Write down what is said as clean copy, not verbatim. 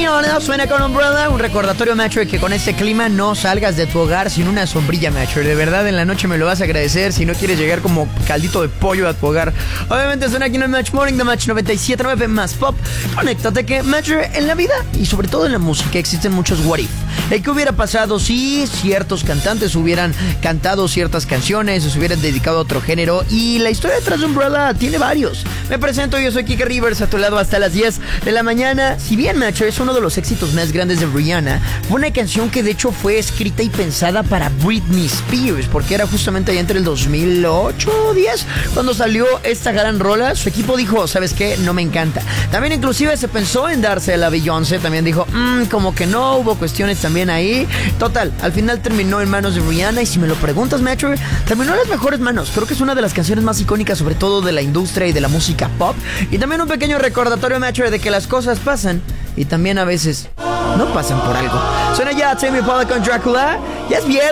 Rihanna suena con Umbrella. Un recordatorio, macho, de que con este clima no salgas de tu hogar sin una sombrilla, macho. De verdad, en la noche me lo vas a agradecer si no quieres llegar como caldito de pollo a tu hogar. Obviamente suena aquí en el Match Morning de Match 97.9 más pop. Conéctate que, macho, en la vida y sobre todo en la música existen muchos what if. ¿Qué hubiera pasado si ciertos cantantes hubieran cantado ciertas canciones o se hubieran dedicado a otro género? Y la historia detrás de Umbrella tiene varios. Me presento, yo soy Kike Rivers, a tu lado hasta las 10 de la mañana. Si bien, macho, es uno de los éxitos más grandes de Rihanna, fue una canción que de hecho fue escrita y pensada para Britney Spears, porque era justamente ahí entre el 2008 o 10 cuando salió esta gran rola. Su equipo dijo, ¿sabes qué? No me encanta. También inclusive se pensó en darse a la Beyoncé, también dijo, como que no, hubo cuestiones también ahí. Total, al final terminó en manos de Rihanna y si me lo preguntas, macho, terminó en las mejores manos. Creo que es una de las canciones más icónicas, sobre todo de la industria y de la música pop. Y también un pequeño recordatorio, macho, de que las cosas pasan y también a veces no pasan por algo. Suena ya Tame Impala con Dracula. Ya es viernes.